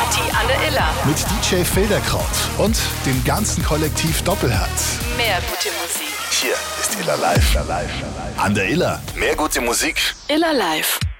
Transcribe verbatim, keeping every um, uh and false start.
Party an der Iller. Mit D J Felderkraut und dem ganzen Kollektiv Doppelherz. Mehr gute Musik. Hier ist Iller Live. An der Iller. Mehr gute Musik. Iller Live.